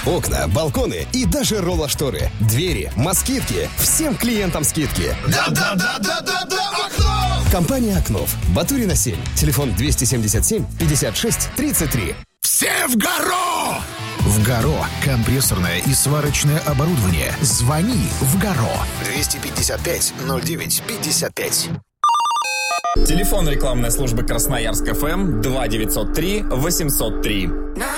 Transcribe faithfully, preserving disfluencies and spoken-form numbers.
Окна, балконы и даже роллошторы. Двери, москитки. Всем клиентам скидки. Да-да-да-да-да-да, Окно! Компания «Окнов». Батурина семь. Телефон двести семьдесят семь пятьдесят шесть тридцать три. Все в гору! В Гаро. Компрессорное и сварочное оборудование. Звони в Гаро. двести пятьдесят пять ноль девять пятьдесят пять. Телефон рекламной службы Красноярск ФМ два девятьсот три восемьсот три.